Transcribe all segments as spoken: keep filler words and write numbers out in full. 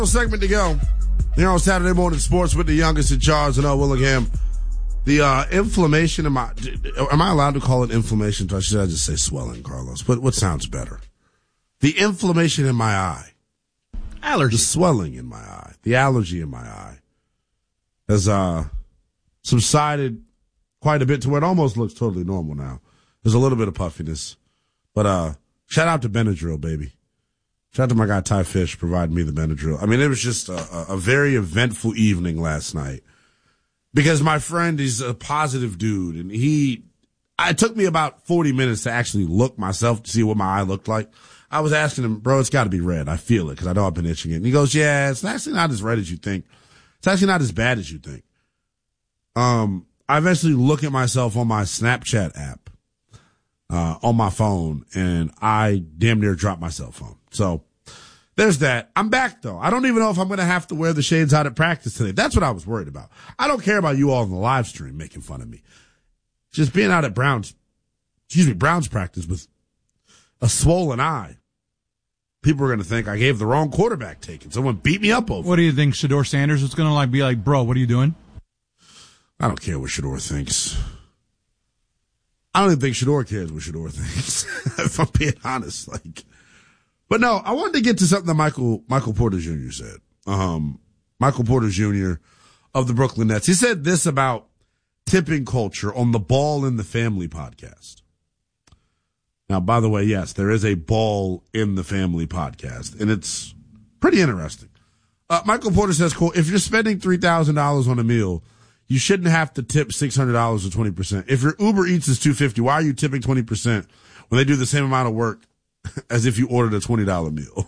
Segment to go here on Saturday Morning Sports with the youngest in charge and L. Willingham. The uh, inflammation in my, am I allowed to call it inflammation? Or should I just say swelling, Carlos? What, what sounds better? The inflammation in my eye. Allergy. The swelling in my eye. The allergy in my eye has uh, subsided quite a bit to where it almost looks totally normal now. There's a little bit of puffiness. But uh, shout out to Benadryl, baby. Shout out to my guy Ty Fish providing me the Benadryl. I mean, it was just a, a very eventful evening last night because my friend is a positive dude, and he, it took me about forty minutes to actually look myself to see what my eye looked like. I was asking him, bro, it's got to be red. I feel it because I know I've been itching it. And he goes, yeah, it's actually not as red as you think. It's actually not as bad as you think. Um, I eventually look at myself on my Snapchat app, uh, on my phone, and I damn near dropped my cell phone. So there's that. I'm back, though. I don't even know if I'm going to have to wear the shades out at practice today. That's what I was worried about. I don't care about you all in the live stream making fun of me. Just being out at Browns, excuse me, Browns practice with a swollen eye. People are going to think I gave the wrong quarterback take and someone beat me up over. What do you think Shedeur Sanders is going to like be like, bro, what are you doing? I don't care what Shedeur thinks. I don't even think Shedeur cares what Shedeur thinks, if I'm being honest. Like, but no, I wanted to get to something that Michael, Michael Porter Junior said. Um, Michael Porter Junior of the Brooklyn Nets. He said this about tipping culture on the Ball in the Family podcast. Now, by the way, yes, there is a Ball in the Family podcast, and it's pretty interesting. Uh, Michael Porter says, quote, if you're spending three thousand dollars on a meal, you shouldn't have to tip six hundred dollars or twenty percent. If your Uber Eats is two hundred fifty dollars, why are you tipping twenty percent when they do the same amount of work as if you ordered a twenty dollars meal?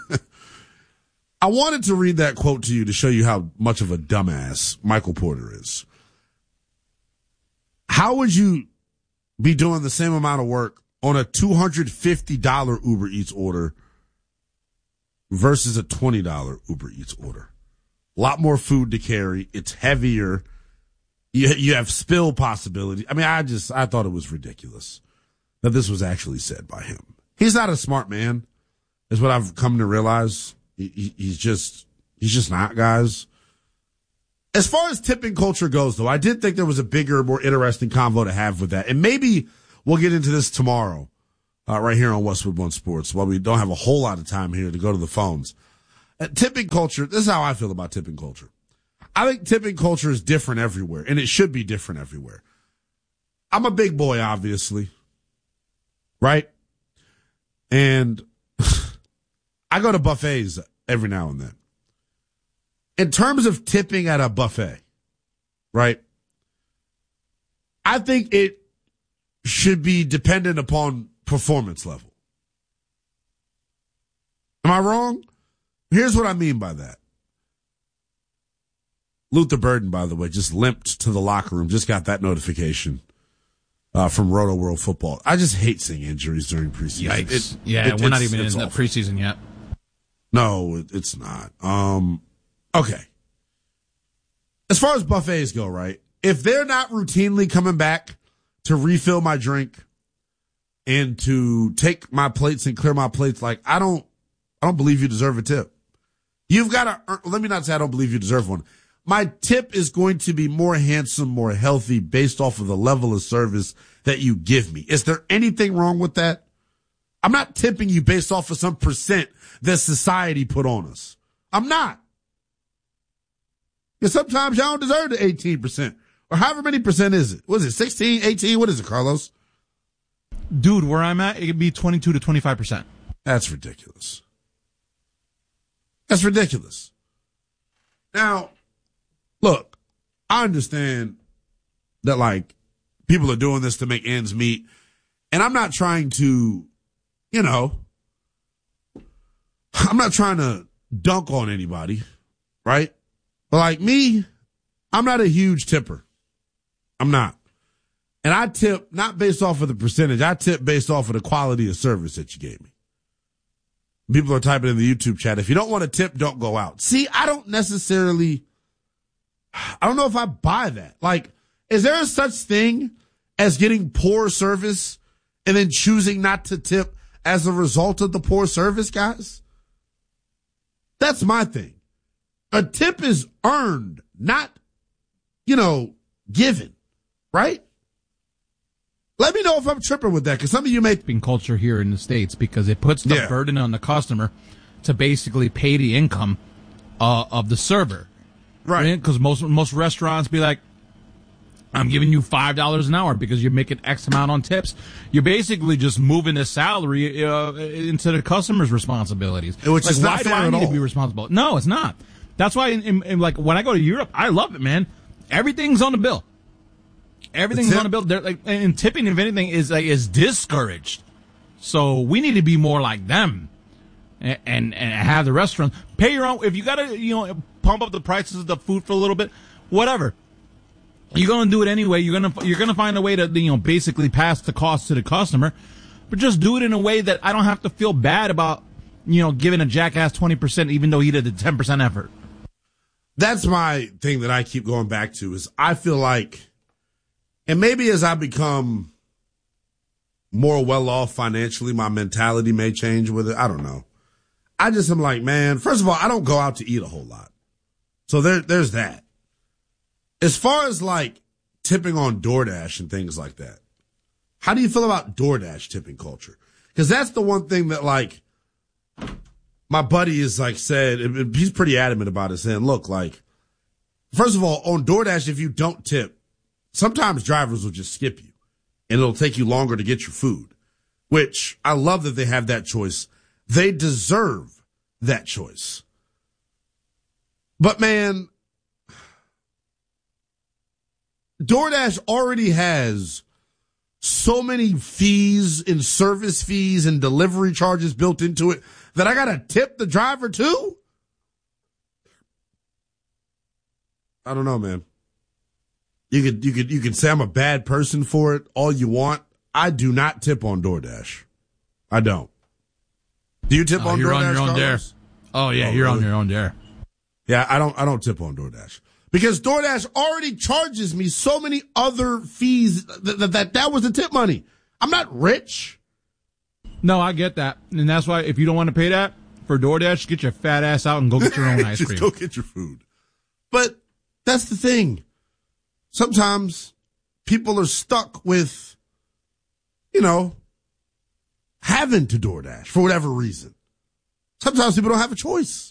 I wanted to read that quote to you to show you how much of a dumbass Michael Porter is. How would you be doing the same amount of work on a two hundred fifty dollars Uber Eats order versus a twenty dollars Uber Eats order? A lot more food to carry. It's heavier. You, you have spill possibility. I mean, I just, I thought it was ridiculous that this was actually said by him. He's not a smart man, is what I've come to realize. He, he, he's just, he's just not, guys. As far as tipping culture goes, though, I did think there was a bigger, more interesting convo to have with that. And maybe we'll get into this tomorrow, uh, right here on Westwood One Sports, while we don't have a whole lot of time here to go to the phones. Uh, tipping culture, this is how I feel about tipping culture. I think tipping culture is different everywhere, and it should be different everywhere. I'm a big boy, obviously, right? And I go to buffets every now and then. In terms of tipping at a buffet, right, I think it should be dependent upon performance level. Am I wrong? Here's what I mean by that. Luther Burden, by the way, just limped to the locker room. Just got that notification uh, from Roto World Football. I just hate seeing injuries during preseason. Yikes. It, yeah, it, we're not even in awful. the preseason yet. No, it, it's not. Um, okay. As far as buffets go, right, if they're not routinely coming back to refill my drink and to take my plates and clear my plates, like, I don't, I don't believe you deserve a tip. You've got to, let me not say I don't believe you deserve one. My tip is going to be more handsome, more healthy based off of the level of service that you give me. Is there anything wrong with that? I'm not tipping you based off of some percent that society put on us. I'm not. Because sometimes y'all don't deserve the eighteen percent. Or however many percent is it? What is it, sixteen, eighteen? What is it, Carlos? Dude, where I'm at, it could be twenty-two to twenty-five percent. That's ridiculous. That's ridiculous. Now, look, I understand that, like, people are doing this to make ends meet. And I'm not trying to, you know, I'm not trying to dunk on anybody, right? But like me, I'm not a huge tipper. I'm not. And I tip not based off of the percentage. I tip based off of the quality of service that you gave me. People are typing in the YouTube chat, if you don't want to tip, don't go out. See, I don't necessarily, I don't know if I buy that. Like, is there a such thing as getting poor service and then choosing not to tip as a result of the poor service, guys? That's my thing. a tip is earned, not, you know, given, right? Let me know if I'm tripping with that, because some of you may... Tipping culture here in the States, because it puts the Yeah. burden on the customer to basically pay the income uh, of the server. Right. Because most most restaurants be like, I'm giving you five dollars an hour because you're making X amount on tips. You're basically just moving the salary uh, into the customer's responsibilities. Which like, is not why do fair I at need to all. be responsible? No, it's not. That's why, in, in, in, like, when I go to Europe, I love it, man. Everything's on the bill. Everything's tip- on the bill. They're like, and tipping, if anything, is like is discouraged. So we need to be more like them, and and, and have the restaurant pay your own. If you gotta, you know, pump up the prices of the food for a little bit, whatever. You're gonna do it anyway. You're gonna you're gonna find a way to, you know, basically pass the cost to the customer, but just do it in a way that I don't have to feel bad about, you know, giving a jackass twenty percent even though he did the ten percent effort. That's my thing that I keep going back to is I feel like, and maybe as I become more well off financially, my mentality may change with it. I don't know. I just am like, man, first of all, I don't go out to eat a whole lot. So there, there's that. As far as like tipping on DoorDash and things like that, how do you feel about DoorDash tipping culture? Because that's the one thing that like my buddy is like said, he's pretty adamant about it, saying, look, like, first of all, on DoorDash, if you don't tip, sometimes drivers will just skip you and it'll take you longer to get your food, which I love that they have that choice. They deserve that choice. But man, DoorDash already has so many fees and service fees and delivery charges built into it that I gotta tip the driver too? I don't know, man. You could, you could, you could say I'm a bad person for it all you want. I do not tip on DoorDash. I don't. Do you tip Oh, on you're DoorDash? on your own there. Carlos? Oh yeah, Oh, you're on really? your own there. Yeah, I don't, I don't tip on DoorDash because DoorDash already charges me so many other fees that, that, that, that was the tip money. I'm not rich. No, I get that, and that's why if you don't want to pay that for DoorDash, get your fat ass out and go get your own ice Just cream. go get your food. But that's the thing. Sometimes people are stuck with, you know, having to DoorDash for whatever reason. Sometimes people don't have a choice.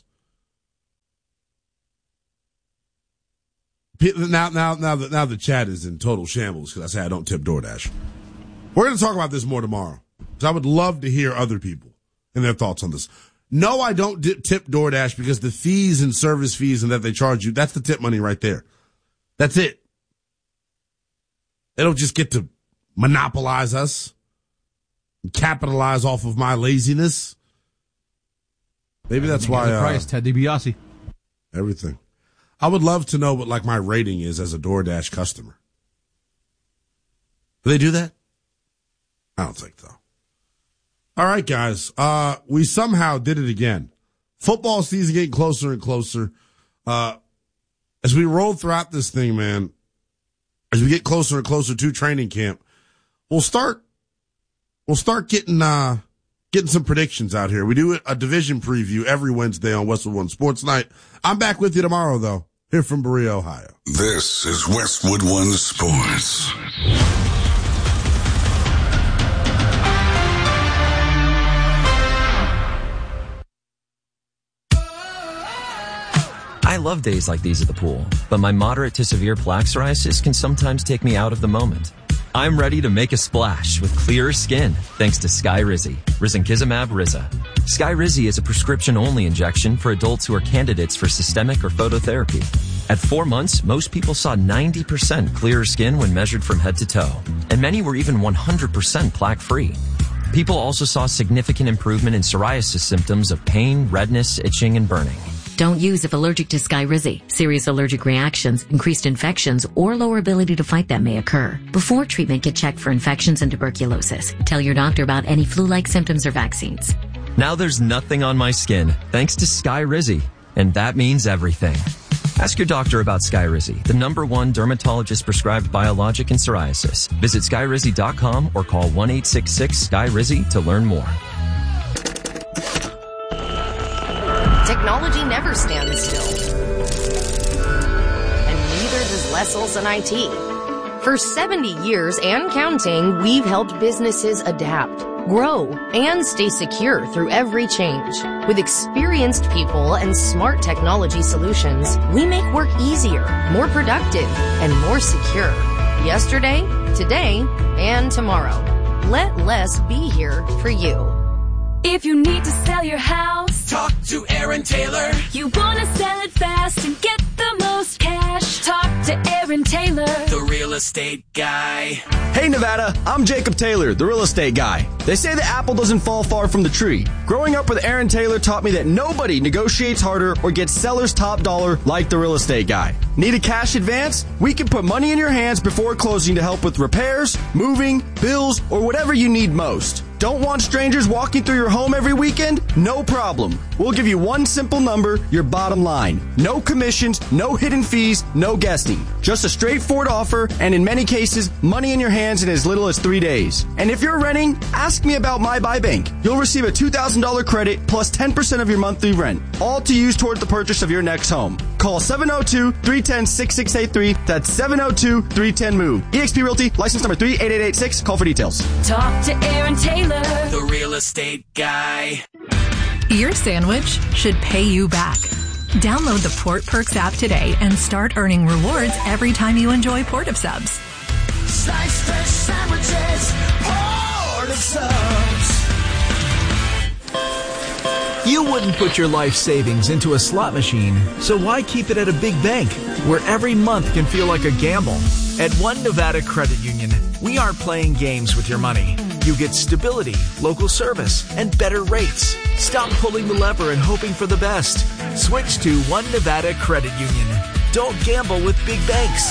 Now, now, now, the, now the chat is in total shambles because I say I don't tip DoorDash. We're going to talk about this more tomorrow because I would love to hear other people and their thoughts on this. No, I don't dip, tip DoorDash because the fees and service fees and that they charge you, that's the tip money right there. That's it. They don't just get to monopolize us and capitalize off of my laziness. Maybe that's why. The Uh, price, Ted DiBiase. everything. I would love to know what like my rating is as a DoorDash customer. Do they do that? I don't think so. All right, guys. Uh, we somehow did it again. Football season getting closer and closer. Uh, as we roll throughout this thing, man, as we get closer and closer to training camp, we'll start, we'll start getting, uh, getting some predictions out here. We do a division preview every Wednesday on Westwood One Sports Night. I'm back with you tomorrow, though, here from Berea, Ohio. This is Westwood One Sports. I love days like these at the pool, but my moderate to severe plaque psoriasis can sometimes take me out of the moment. I'm ready to make a splash with clearer skin thanks to Skyrizi, risankizumab Riza. Skyrizi is a prescription-only injection for adults who are candidates for systemic or phototherapy. At four months, most people saw ninety percent clearer skin when measured from head to toe, and many were even one hundred percent plaque-free. People also saw significant improvement in psoriasis symptoms of pain, redness, itching, and burning. Don't use if allergic to Skyrizi. Serious allergic reactions, increased infections, or lower ability to fight them may occur. Before treatment, get checked for infections and tuberculosis. Tell your doctor about any flu-like symptoms or vaccines. Now there's nothing on my skin thanks to Skyrizi, and that means everything. Ask your doctor about Skyrizi, the number one dermatologist-prescribed biologic in psoriasis. Visit skyrizi dot com or call one eight six six Sky Rizi to learn more. Technology never stands still. Lessels and I T. For seventy years and counting, we've helped businesses adapt, grow, and stay secure through every change. With experienced people and smart technology solutions, we make work easier, more productive, and more secure. Yesterday, today, and tomorrow. Let less be here for you. If you need to sell your house, talk to Aaron Taylor. You want to sell it fast and get the most cash, talk to Aaron Taylor, the real estate guy. Hey Nevada, I'm Jacob Taylor, the real estate guy. They say the apple doesn't fall far from the tree. Growing up with Aaron Taylor taught me that nobody negotiates harder or gets seller's top dollar like the real estate guy. Need a cash advance? We can put money in your hands before closing to help with repairs, moving, bills, or whatever you need most. Don't want strangers walking through your home every weekend? No problem. We'll give you one simple number, your bottom line. No commissions, no hidden fees, no guessing. Just a straightforward offer, and in many cases, money in your hands in as little as three days. And if you're renting, ask me about My Buy Bank. You'll receive a two thousand dollars credit plus ten percent of your monthly rent, all to use toward the purchase of your next home. Call seven oh two, three one oh, six six eight three. That's seven oh two, three one oh, MOVE. eXp Realty, license number three eight eight eight six. Call for details. talk to Aaron Taylor, the real estate guy. Your sandwich should pay you back. Download the Port Perks app today and start earning rewards every time you enjoy Port of Subs. Slice fresh sandwiches, Port of Subs. You wouldn't put your life savings into a slot machine, so why keep it at a big bank where every month can feel like a gamble? At One Nevada Credit Union, we aren't playing games with your money. You get stability, local service, and better rates. Stop pulling the lever and hoping for the best. Switch to One Nevada Credit Union. Don't gamble with big banks.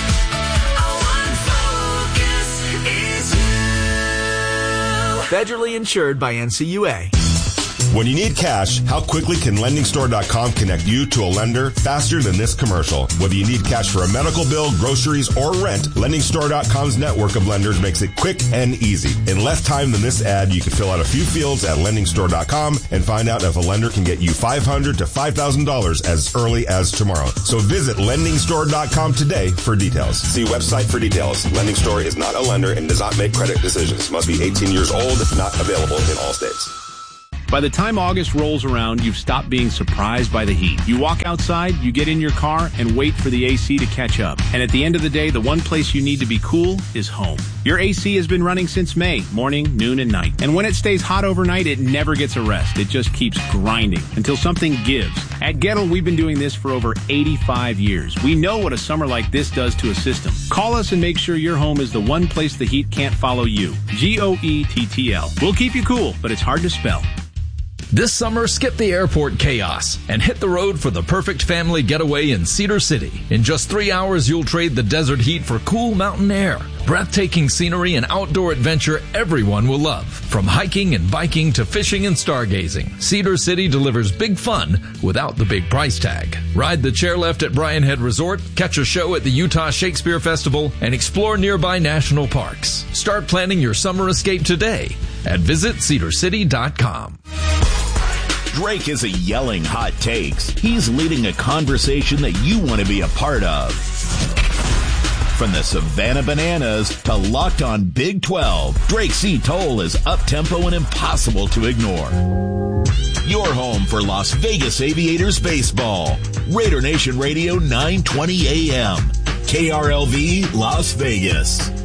Federally insured by N C U A. When you need cash, how quickly can lending store dot com connect you to a lender faster than this commercial? Whether you need cash for a medical bill, groceries, or rent, lending store dot com's network of lenders makes it quick and easy. In less time than this ad, you can fill out a few fields at lending store dot com and find out if a lender can get you five hundred dollars to five thousand dollars as early as tomorrow. So visit lending store dot com today for details. See website for details. Lending Store is not a lender and does not make credit decisions. Must be eighteen years old. Not available in all states. By the time August rolls around, you've stopped being surprised by the heat. You walk outside, you get in your car, and wait for the A C to catch up. And at the end of the day, the one place you need to be cool is home. Your A C has been running since May, morning, noon, and night. And when it stays hot overnight, it never gets a rest. It just keeps grinding until something gives. At Gettle, we've been doing this for over eighty-five years. We know what a summer like this does to a system. Call us and make sure your home is the one place the heat can't follow you. G O E T T L. We'll keep you cool, but it's hard to spell. This summer, skip the airport chaos and hit the road for the perfect family getaway in Cedar City. In just three hours, you'll trade the desert heat for cool mountain air, breathtaking scenery, and outdoor adventure everyone will love. From hiking and biking to fishing and stargazing, Cedar City delivers big fun without the big price tag. Ride the chairlift at Bryan Head Resort, catch a show at the Utah Shakespeare Festival, and explore nearby national parks. Start planning your summer escape today at visit cedar city dot com. Drake is a yelling hot takes. He's leading a conversation that you want to be a part of. From the Savannah Bananas to Locked On Big twelve, Drake C. Toll is up-tempo and impossible to ignore. Your home for Las Vegas Aviators baseball. Raider Nation Radio, nine twenty a.m. K R L V, Las Vegas.